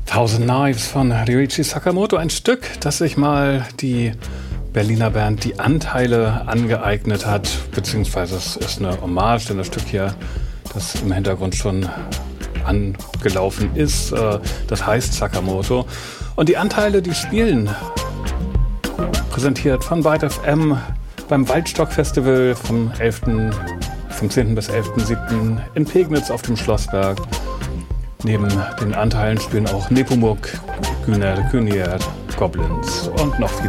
Thousand Knives von Ryuichi Sakamoto, ein Stück, das sich mal die Berliner Band Die Anteile angeeignet hat, beziehungsweise es ist eine Hommage, denn das Stück hier, das im Hintergrund schon angelaufen ist, das heißt Sakamoto. Und die Anteile, die spielen, präsentiert von Byte FM beim Waldstock Festival vom 10. bis 11.07. in Pegnitz auf dem Schlossberg. Neben den Anteilen spielen auch Nepomuk, Gyner, Goblins und noch viele